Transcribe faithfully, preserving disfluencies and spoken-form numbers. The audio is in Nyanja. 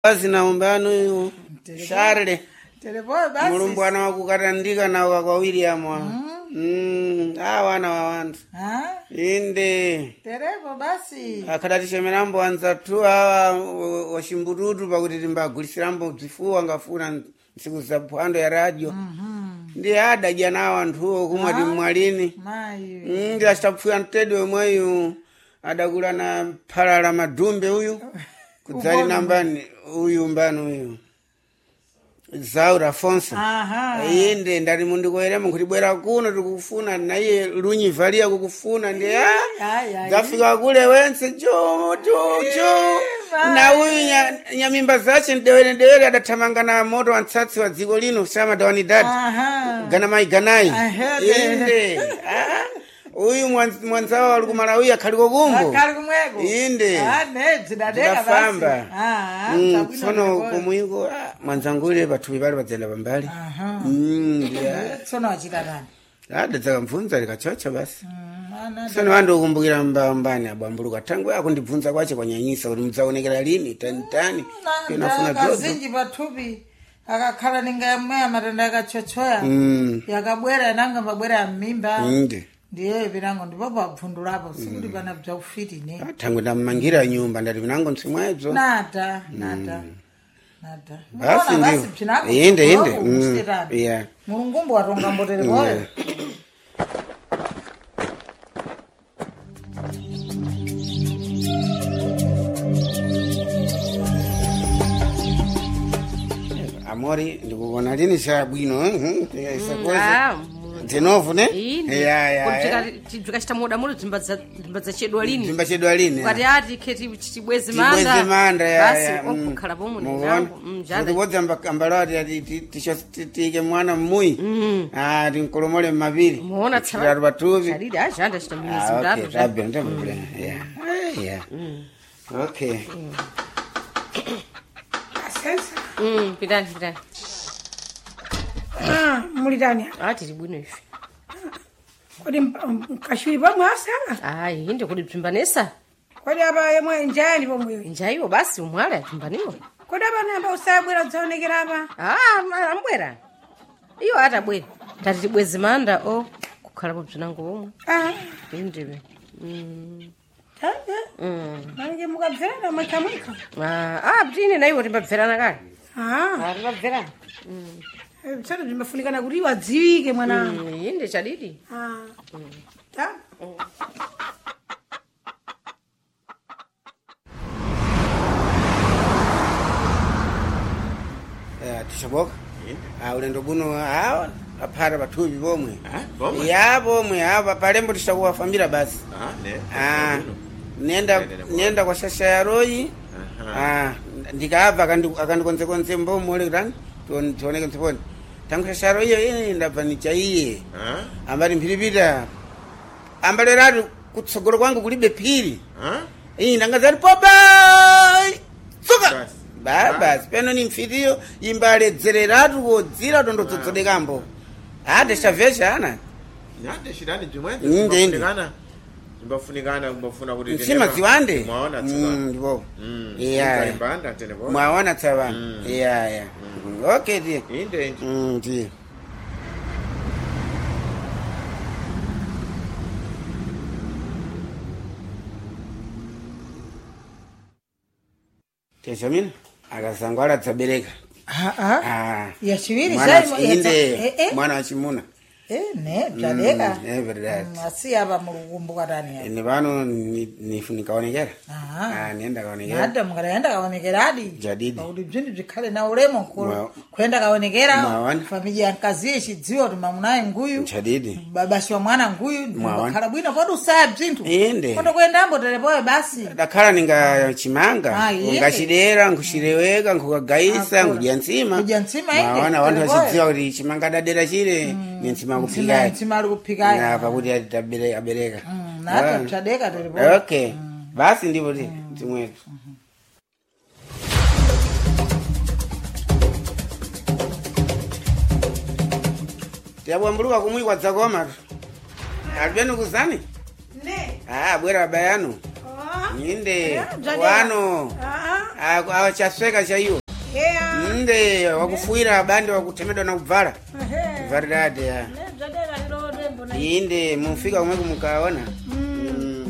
Basi naombano hiyo Charles Telepoe basi. Mulumbwana wakukatandika na kwa William wa. Mm, ah wana wa wantu. Ah? Inde. Telepo basi. Akadatisha mirambo anza tu hawa washimburudu pakuti timbagulisirambo zifuwa ngafuna siku za pwando ya radio. Mhm. Ndi ada jana wantu kumwa timwalini. Mayo. Ndi ashitafuya ntedwe mwayu adagula na parala madumbe huyu. Kudzali nambani huyu mbano huyu. Zaura Afonso. Aha. Inde ndari mundu koerema kuti bwera kuno tikufuna naye lunyi valia kukufuna ndi ah. Zafika kule wense jo jo jo. Na huyu nyamimba zache ndewere ndewere adathamanga na moto wa mtsatsi wa dziko lino sama dawani dad. Aha. Gana mai ganai. Inde. Ah. Uyu mwanzawa walikumala uyu akaliko kumbo. Akaliko mwego. Inde. Ah, ne, zidadeka basi. Famba. Ah, mm, sono kumwiko, ah, mwanzangule batu bibali bazenda bambali. Aha. Mm, yeah. Sono wachita nani? Ada zaka mfunza likachocha basi. Mm, sono wando kumbukira mbambani abambuluka tangu akundibvunza kwache kwanyanyisa kuti mudzaonekera lini tani tani. Nafuna dodo. Kazinji batubi. Akakhala ninga mwe matenda akachochoya. Mm. Yakabwera nanga mabwera ya mimba. Inde. Ndiye vinango ndipo pabvundulapo sikuti pana bza ufiti ne. Tangu ndamangira nyumba ndati vinango nsimwedzo. Nata, nata. Nata. Basi ndio. Inde inde. Mm. Yeah. Mulungumbu watonga mbotere boyo. Amori ndikubona lini shabwino eh. Ah. Tenovu ne? Ya ya. Kutika chita muda muda timbaza timbaza chedwa lini? Timbaza chedwa lini? Kati ati keti chibwezi manda. Chibwezi manda ya ya. Basi okukhala bomu ndangu. Mjada. Kuti amba ambalati ati tishotike mwana mui. Ah tinkolomole mabiri. Muona tsara. Tsara batuvi. Salidi ajanda chita mwezi ndatu. Okay, rabbi ndabule. Yeah. Yeah. Okay. Asensa. Mm, pidani pidani. Ah, mulidani. Ati libwino ifi. Kodi kashuri pamwe asanga? Ah, inde kodi pimbanesa. Kodi aba yemwe njani pomwe? Njaiwo basi umwala pimbaniwo. Kodi aba namba usabwera dzaonekera apa? Ah, ambwera. Iyo atabwera. Tati tibwezi manda o kukhala po bzinango pomwe. Ah, inde. Mm. Tata. Mm. Manje mukabvera mwakamwika. Ah, ah, bzine naiwo timbabverana kale. Ah, ah timbabverana. Mm. Sasa nimefunikana kuti wadziwike mwana. Mm, inde chadidi. Ah. Mm. Ta. Mm. Eh, tishaboka. Ah, ulendo buno ah apara batuvi bomwe. Ah, bomwe. Ya bomwe aba palembo tishakuwa famila basi. Ah, ne. Ah. Nenda nenda kwa shasha ya Royi. Ah, ndikava akandikonze konze mbomo ole kutani. Tuoneke nsiponi. Tangu shasha Royi yeye ndapanicha iye. Ah. Ambali mpilipita. Ambali ratu kutsogolo kwangu kulibe pili. Ah. Hii ndangazari popa. Suka. Baba, speno ni mfidio imbale dzereratu kodzira tondotsodekambo. Ade shavesha ana. Nyande shirani jumwenje. Inde inde. Mbafunikana mbafuna kuti Sima ziwande. Mwaona tsaba. Mm, ndipo. Mm. Yeah. Imbanda tene bo. Mwaona tsaba. Yeah, yeah. Okay, dear. Inde inde. Mm, dear. Teshamina? Akasangwala tsabereka. Ah ah. Ah. Ya chiviri Mwana sai inde. eh eh. Mwana wa chimuna. Eh ne, bjaleka. Eh, verdad. Asi aba mulugumbu katani ya. Ni vano nifunika onekera. Ah. Ah, nienda kaonekera. Nada mukaraenda kaonekera adi. Jadidi. Paudi bzindi bzikhale na ulemo ko kwenda kaonekera. Familia yankazie chidziwa kuti mamunaye nguyu. Jadidi. Babashi wa mwana nguyu. Bakhala bwino kodi usaya bzinthu. Inde. Kondo kwendambo telepoe basi. Dakhala ninga chimanga. Ah, ngachidera, nkushireweka, nkukagaisa, nkudya ntsima. Kudya ntsima inde. Mawana wantu wachidziwa kuti chimanga dadera chire. Ni ntsima kupika. Ntsima ali kupika. Na pakuti atabere abereka. Mm, nata mchadeka telepoe. Okay. Basi ndipo ti timwetu. Tiabwambuluka kumwi kwa dzakoma. Albeno kuzani? Ne. Ah, bwera bayano. Ah. Ninde. Wano. Ah. awa chasweka cha hiyo Yeah. nde wakufuira abande wakutemedwa na kubvala Ehe. verdade ya Ne zadera ilo rembo na. inde mufika kumwe kumukaona Mm.